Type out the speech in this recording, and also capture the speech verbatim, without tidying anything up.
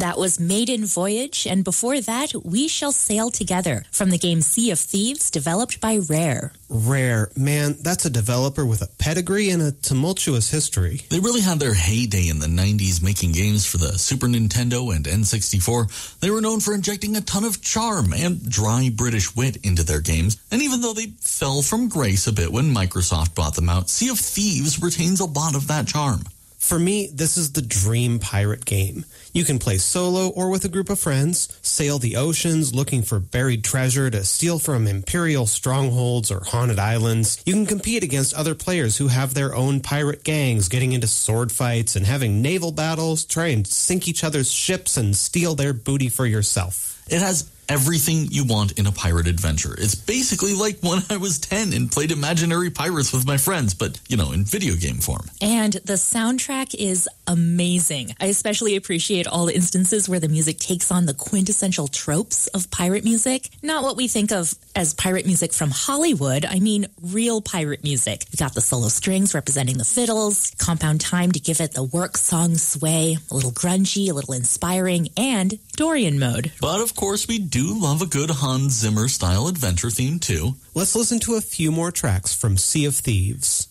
That was Maiden Voyage, and before that, We Shall Sail Together, from the game Sea of Thieves, developed by Rare. Rare, man, that's a developer with a pedigree and a tumultuous history. They really had their heyday in the nineties making games for the Super Nintendo and N sixty-four. They were known for injecting a ton of charm and dry British wit into their games, and even though they fell from grace a bit when Microsoft bought them out, Sea of Thieves retains a lot of that charm. For me, this is the dream pirate game. You can play solo or with a group of friends, sail the oceans looking for buried treasure to steal from imperial strongholds or haunted islands. You can compete against other players who have their own pirate gangs, getting into sword fights and having naval battles, try and sink each other's ships and steal their booty for yourself. It has everything you want in a pirate adventure. It's basically like when I was ten and played imaginary pirates with my friends, but, you know, in video game form. And the soundtrack is amazing. I especially appreciate all the instances where the music takes on the quintessential tropes of pirate music. Not what we think of as pirate music from Hollywood. I mean, real pirate music. You got the solo strings representing the fiddles, compound time to give it the work song sway, a little grungy, a little inspiring, and Dorian mode. But of course, we do love a good Hans Zimmer-style adventure theme, too. Let's listen to a few more tracks from Sea of Thieves.